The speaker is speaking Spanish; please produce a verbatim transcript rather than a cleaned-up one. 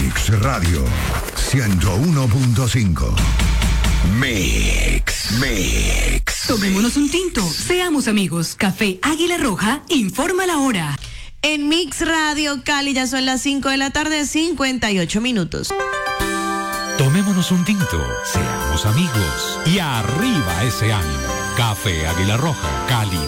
Mix Radio ciento uno punto cinco. Mix, Mix. Tomémonos un tinto, seamos amigos. Café Águila Roja informa la hora. En Mix Radio Cali ya son las cinco de la tarde, cincuenta y ocho minutos. Tomémonos un tinto, seamos amigos y arriba ese ánimo. Café Águila Roja, Cali.